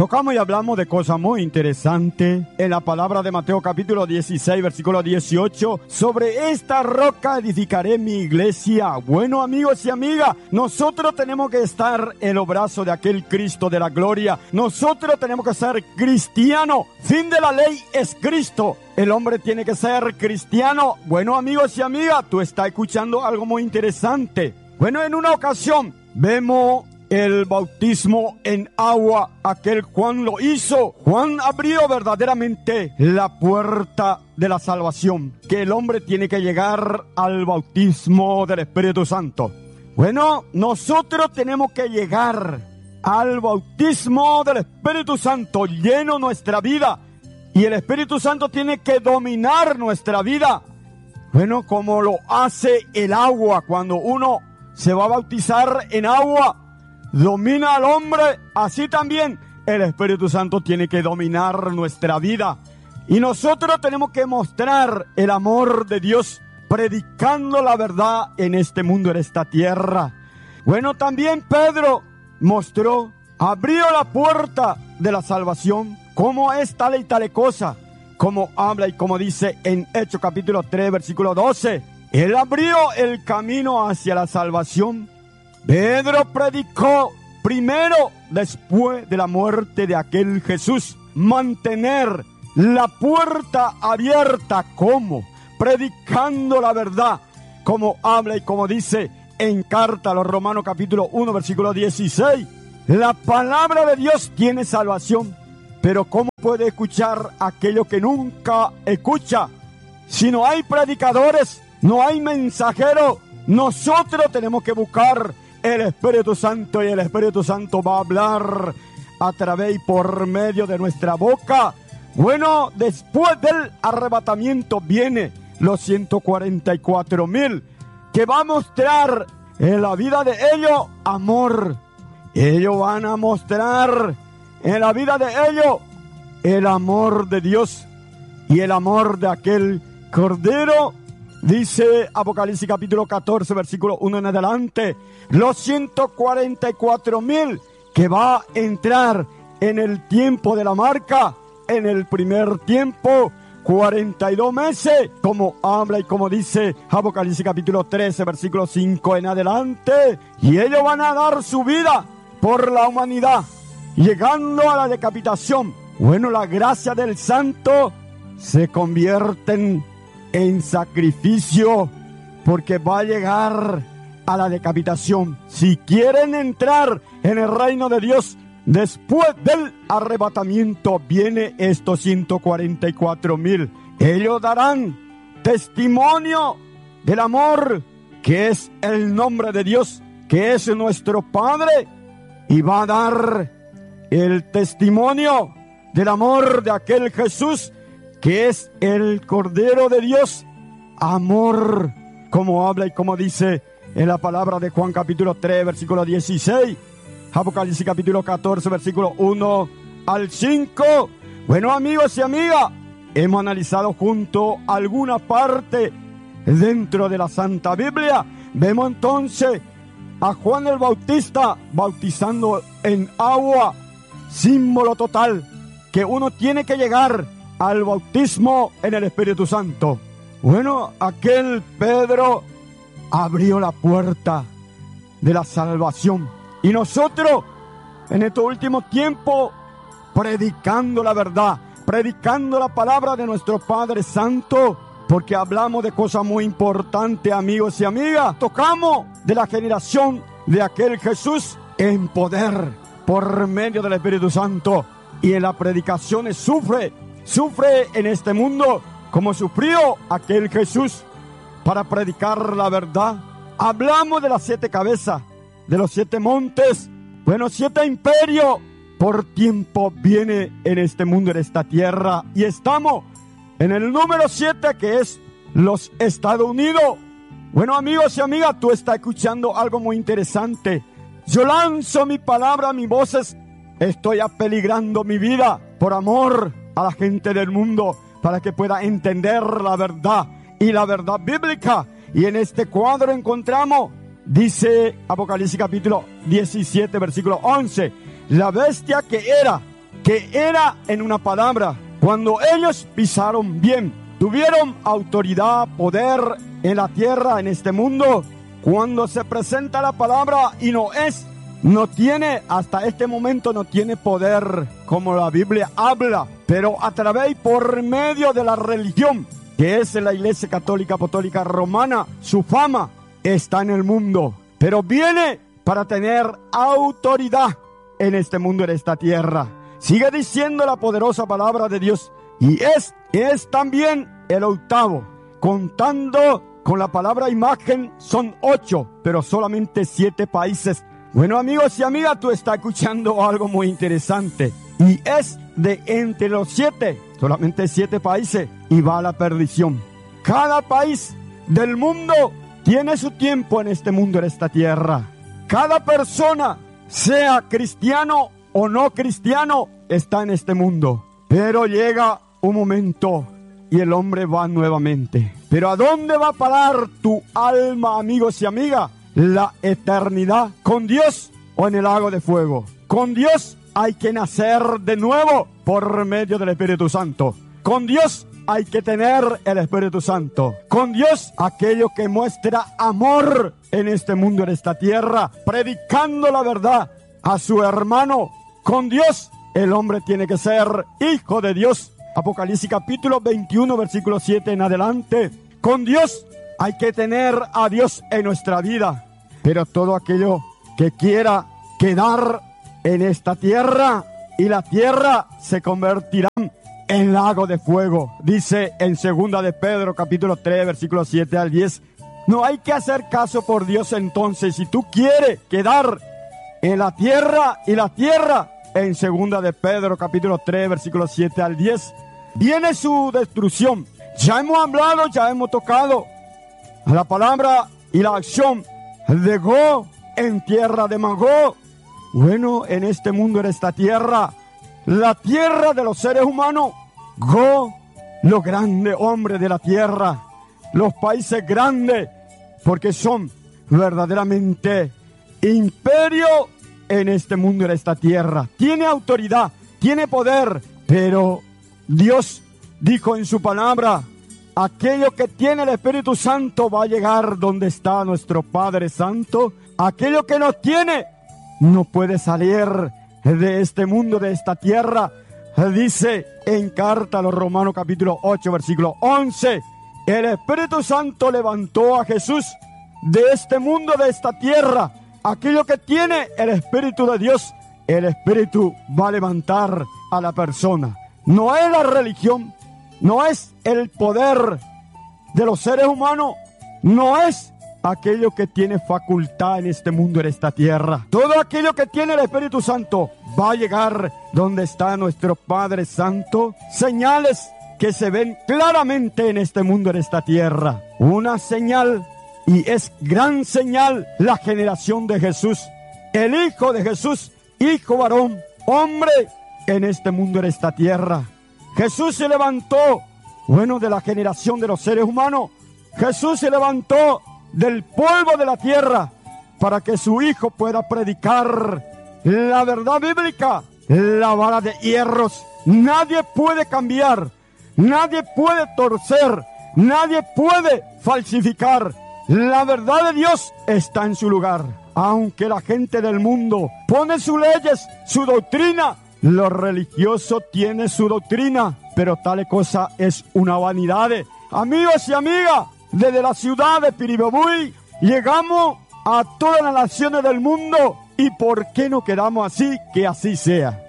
Tocamos y hablamos de cosas muy interesantes en la palabra de Mateo capítulo 16, versículo 18. Sobre esta roca edificaré mi iglesia. Bueno, amigos y amigas, nosotros tenemos que estar en los brazos de aquel Cristo de la gloria. Nosotros tenemos que ser cristianos. Fin de la ley es Cristo. El hombre tiene que ser cristiano. Bueno, amigos y amigas, tú estás escuchando algo muy interesante. Bueno, en una ocasión vemos el bautismo en agua, aquel Juan lo hizo. Juan abrió verdaderamente la puerta de la salvación, que el hombre tiene que llegar al bautismo del Espíritu Santo. Bueno, nosotros tenemos que llegar al bautismo del Espíritu Santo, lleno nuestra vida, y el Espíritu Santo tiene que dominar nuestra vida. Bueno, como lo hace el agua, cuando uno se va a bautizar en agua, domina al hombre, así también el Espíritu Santo tiene que dominar nuestra vida. Y nosotros tenemos que mostrar el amor de Dios, predicando la verdad en este mundo, en esta tierra. Bueno, también Pedro mostró, abrió la puerta de la salvación, como es tal y tal cosa, como habla y como dice en Hechos capítulo 3, versículo 12. Él abrió el camino hacia la salvación. Pedro predicó primero después de la muerte de aquel Jesús. Mantener la puerta abierta, ¿cómo? Predicando la verdad, como habla y como dice en carta a los Romanos capítulo 1, versículo 16. La palabra de Dios tiene salvación, pero ¿cómo puede escuchar aquello que nunca escucha? Si no hay predicadores, no hay mensajeros, nosotros tenemos que buscar el Espíritu Santo, y el Espíritu Santo va a hablar a través y por medio de nuestra boca. Bueno, después del arrebatamiento viene los 144,000, que va a mostrar en la vida de ellos amor. Ellos van a mostrar en la vida de ellos el amor de Dios y el amor de aquel Cordero. Dice Apocalipsis capítulo 14, versículo 1 en adelante, los 144,000 que va a entrar en el tiempo de la marca, en el primer tiempo, 42 meses, como habla y como dice Apocalipsis capítulo 13, versículo 5 en adelante, y ellos van a dar su vida por la humanidad, llegando a la decapitación. Bueno, la gracia del santo se convierte en sacrificio, porque va a llegar a la decapitación. Si quieren entrar en el reino de Dios, después del arrebatamiento viene estos 144,000. Ellos darán testimonio del amor, que es el nombre de Dios, que es nuestro Padre, y va a dar el testimonio del amor de aquel Jesús, que es el Cordero de Dios. Amor, como habla y como dice en la palabra de Juan capítulo 3, versículo 16, Apocalipsis capítulo 14, versículo 1 al 5. Bueno, amigos y amigas, hemos analizado junto alguna parte dentro de la Santa Biblia. Vemos entonces a Juan el Bautista bautizando en agua, símbolo total que uno tiene que llegar al bautismo en el Espíritu Santo. Bueno, aquel Pedro abrió la puerta de la salvación, y nosotros en estos últimos tiempos, predicando la verdad, predicando la palabra de nuestro Padre Santo, porque hablamos de cosas muy importantes, amigos y amigas. Tocamos de la generación de aquel Jesús en poder por medio del Espíritu Santo, y en las predicaciones sufre en este mundo como sufrió aquel Jesús para predicar la verdad. Hablamos de las 7 cabezas, de los 7 montes, bueno, 7 imperios por tiempo viene en este mundo, en esta tierra, y estamos en el número 7, que es los Estados Unidos. Bueno, amigos y amigas, tú estás escuchando algo muy interesante. Yo lanzo mi palabra, mis voces, estoy apeligrando mi vida por amor a la gente del mundo, para que pueda entender la verdad y la verdad bíblica. Y en este cuadro encontramos, dice Apocalipsis capítulo 17, versículo 11, la bestia que era, que era en una palabra. Cuando ellos pisaron bien, tuvieron autoridad, poder en la tierra, en este mundo. Cuando se presenta la palabra y no tiene, hasta este momento no tiene poder como la Biblia habla, pero a través y por medio de la religión, que es la Iglesia Católica Apostólica Romana, su fama está en el mundo, pero viene para tener autoridad en este mundo, en esta tierra. Sigue diciendo la poderosa palabra de Dios, y es también el octavo, contando con la palabra imagen son 8, pero solamente 7 países. Bueno, amigos y amigas, tú estás escuchando algo muy interesante, y es de entre los 7, solamente 7 países, y va a la perdición. Cada país del mundo tiene su tiempo en este mundo, en esta tierra. Cada persona, sea cristiano o no cristiano, está en este mundo. Pero llega un momento y el hombre va nuevamente. Pero ¿a dónde va a parar tu alma, amigos y amigas? La eternidad. ¿Con Dios o en el lago de fuego? Con Dios hay que nacer de nuevo por medio del Espíritu Santo. Con Dios hay que tener el Espíritu Santo. Con Dios, aquello que muestra amor en este mundo, en esta tierra, predicando la verdad a su hermano. Con Dios, el hombre tiene que ser hijo de Dios. Apocalipsis capítulo 21, versículo 7 en adelante. Con Dios hay que tener a Dios en nuestra vida. Pero todo aquello que quiera quedar en esta tierra, y la tierra se convertirá en lago de fuego. Dice en 2 de Pedro capítulo 3, versículo 7 al 10. No hay que hacer caso por Dios entonces. Si tú quieres quedar en la tierra, y la tierra, en 2 de Pedro capítulo 3, versículo 7 al 10, viene su destrucción. Ya hemos hablado, ya hemos tocado la palabra y la acción de Gog en tierra de Magog. Bueno, en este mundo, en esta tierra, la tierra de los seres humanos, Gog, los grandes hombres de la tierra, los países grandes, porque son verdaderamente imperio en este mundo, en esta tierra. Tiene autoridad, tiene poder, pero Dios dijo en su palabra, aquello que tiene el Espíritu Santo va a llegar donde está nuestro Padre Santo. Aquello que no tiene no puede salir de este mundo, de esta tierra. Dice en carta a los Romanos capítulo 8, versículo 11, el Espíritu Santo levantó a Jesús de este mundo, de esta tierra. Aquello que tiene el Espíritu de Dios, el Espíritu va a levantar a la persona. No es la religión, no es el poder de los seres humanos, no es aquello que tiene facultad en este mundo, en esta tierra. Todo aquello que tiene el Espíritu Santo va a llegar donde está nuestro Padre Santo. Señales que se ven claramente en este mundo, en esta tierra. Una señal, y es gran señal, la generación de Jesús. El Hijo de Jesús, hijo varón, hombre en este mundo, en esta tierra. Jesús se levantó, bueno, de la generación de los seres humanos. Jesús se levantó del polvo de la tierra para que su Hijo pueda predicar la verdad bíblica, la vara de hierros. Nadie puede cambiar, nadie puede torcer, nadie puede falsificar. La verdad de Dios está en su lugar. Aunque la gente del mundo pone sus leyes, su doctrina, lo religioso tiene su doctrina, pero tal cosa es una vanidad. Amigos y amigas, desde la ciudad de Piribebuy llegamos a todas las naciones del mundo, y ¿por qué no quedamos así? Que así sea.